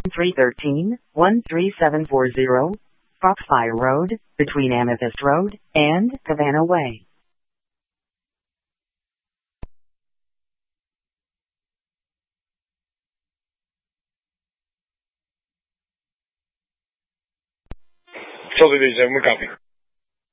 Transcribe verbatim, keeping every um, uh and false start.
three one three, one three seven four zero, Foxfire Road, between Amethyst Road and Havana Way. Television, we copy.